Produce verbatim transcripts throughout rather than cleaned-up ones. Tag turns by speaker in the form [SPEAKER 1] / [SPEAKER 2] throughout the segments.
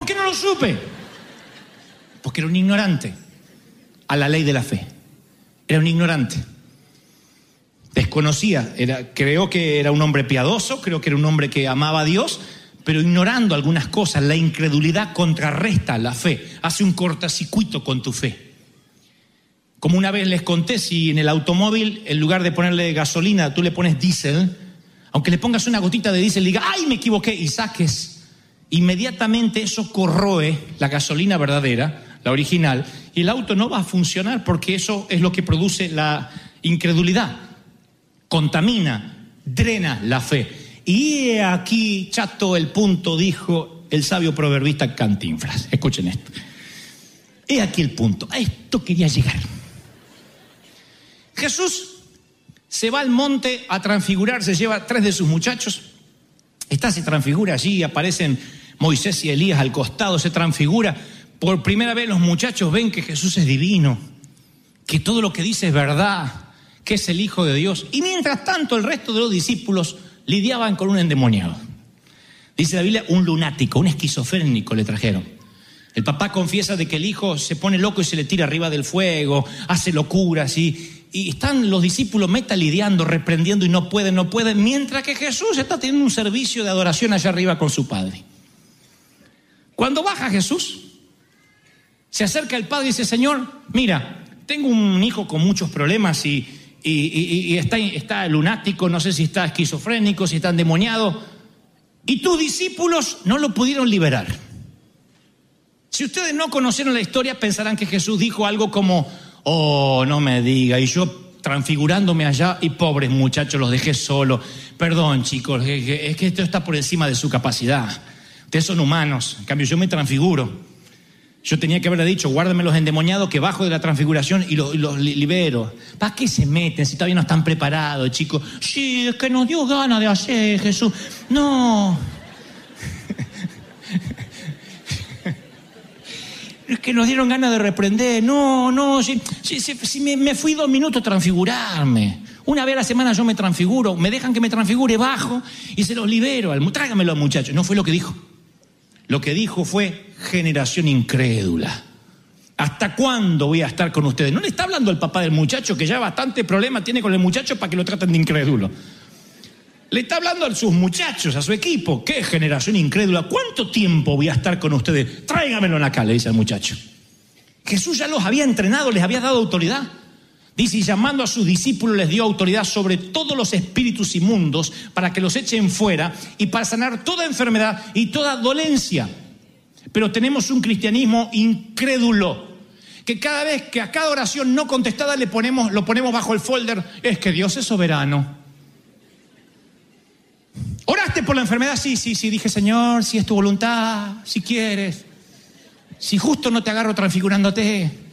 [SPEAKER 1] qué no lo supe? Porque era un ignorante a la ley de la fe. Era un ignorante. Desconocía, era, creo que era un hombre piadoso, creo que era un hombre que amaba a Dios, pero ignorando algunas cosas. La incredulidad contrarresta la fe, hace un cortocircuito con tu fe. Como una vez les conté, si en el automóvil, en lugar de ponerle gasolina, tú le pones diésel, aunque le pongas una gotita de diésel y diga, ¡ay, me equivoqué!, y saques, inmediatamente eso corroe la gasolina verdadera, la original, y el auto no va a funcionar porque eso es lo que produce la incredulidad. Contamina, drena la fe. Y he aquí, chato, el punto, dijo el sabio proverbista Cantinflas. Escuchen esto. He aquí el punto. A esto quería llegar. Jesús se va al monte a transfigurar, se lleva tres de sus muchachos. Está, se transfigura allí, aparecen Moisés y Elías al costado, se transfigura. Por primera vez los muchachos ven que Jesús es divino, que todo lo que dice es verdad, que es el Hijo de Dios. Y mientras tanto el resto de los discípulos lidiaban con un endemoniado. Dice la Biblia, un lunático, un esquizofrénico le trajeron. El papá confiesa de que el hijo se pone loco y se le tira arriba del fuego, hace locuras y, y están los discípulos meta lidiando, reprendiendo y no pueden, no pueden, mientras que Jesús está teniendo un servicio de adoración allá arriba con su padre. Cuando baja Jesús, se acerca el padre y dice, Señor, mira, tengo un hijo con muchos problemas y Y, y, y está, está lunático, no sé si está esquizofrénico, si está endemoniado, y tus discípulos no lo pudieron liberar. Si ustedes no conocieron la historia, pensarán que Jesús dijo algo como, oh, no me diga, y yo transfigurándome allá, y pobres muchachos, los dejé solos. Perdón, chicos, es que esto está por encima de su capacidad. Ustedes son humanos, en cambio yo me transfiguro. Yo tenía que haberle dicho, guárdame los endemoniados que bajo de la transfiguración y los, los libero. ¿Para qué se meten si todavía no están preparados, chicos? Sí, es que nos dio ganas de hacer, Jesús. No. Es que nos dieron ganas de reprender. No, no, si, si, si, si me, me fui dos minutos a transfigurarme. Una vez a la semana yo me transfiguro, me dejan que me transfigure, bajo y se los libero. Tráigamelo, muchachos. No fue lo que dijo. Lo que dijo fue, generación incrédula. ¿Hasta cuándo voy a estar con ustedes? No le está hablando al papá del muchacho, que ya bastante problema tiene con el muchacho para que lo traten de incrédulo. Le está hablando a sus muchachos, a su equipo. ¿Qué generación incrédula? ¿Cuánto tiempo voy a estar con ustedes? Tráigamelo acá, le dice al muchacho. Jesús ya los había entrenado, les había dado autoridad. Dice, y llamando a sus discípulos les dio autoridad sobre todos los espíritus inmundos para que los echen fuera y para sanar toda enfermedad y toda dolencia. Pero tenemos un cristianismo incrédulo, que cada vez que a cada oración no contestada le ponemos, lo ponemos bajo el folder, es que Dios es soberano. ¿Oraste por la enfermedad? Sí, sí, sí. Dije, Señor, si es tu voluntad, si quieres. Si justo no te agarro transfigurándote.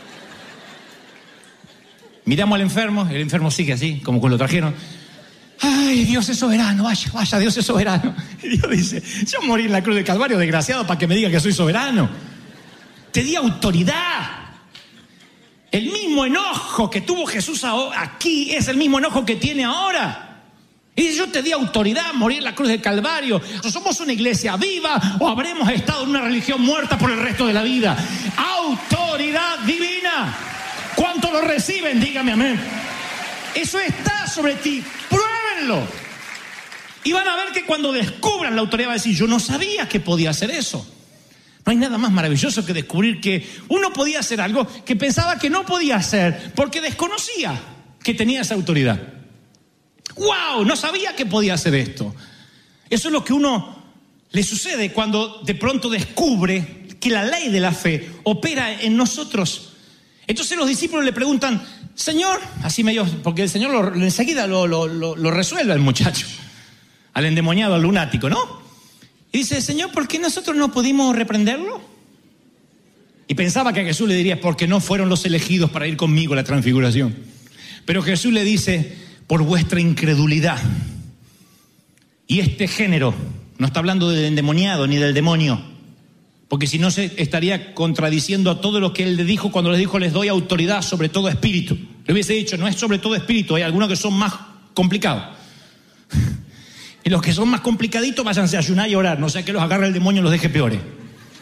[SPEAKER 1] Miramos al enfermo, el enfermo sigue así, como cuando lo trajeron. Ay, Dios es soberano, vaya, vaya, Dios es soberano. Y Dios dice, yo morí en la cruz del Calvario, desgraciado, para que me diga que soy soberano. Te di autoridad. El mismo enojo que tuvo Jesús aquí es el mismo enojo que tiene ahora. Y yo te di autoridad a morir en la cruz del Calvario. ¿Somos una iglesia viva o habremos estado en una religión muerta por el resto de la vida? Autoridad divina. ¿Cuántos lo reciben? Dígame amén. Eso está sobre ti. Pruébenlo. Y van a ver que cuando descubran la autoridad va a decir, yo no sabía que podía hacer eso. No hay nada más maravilloso que descubrir que uno podía hacer algo que pensaba que no podía hacer porque desconocía que tenía esa autoridad. ¡Wow! No sabía que podía hacer esto. Eso es lo que uno le sucede cuando de pronto descubre que la ley de la fe opera en nosotros. Entonces los discípulos le preguntan, Señor, así medio, porque el Señor lo, enseguida lo, lo, lo, lo resuelve al muchacho, al endemoniado, al lunático, ¿no? Y dice, Señor, ¿por qué nosotros no pudimos reprenderlo? Y pensaba que a Jesús le diría, porque no fueron los elegidos para ir conmigo a la transfiguración. Pero Jesús le dice, por vuestra incredulidad. Y este género, no está hablando del endemoniado ni del demonio, porque si no se estaría contradiciendo a todo lo que él le dijo cuando les dijo, les doy autoridad sobre todo espíritu. Le hubiese dicho, no es sobre todo espíritu, hay algunos que son más complicados. Y los que son más complicaditos, váyanse a ayunar y orar, no sea que los agarre el demonio y los deje peores.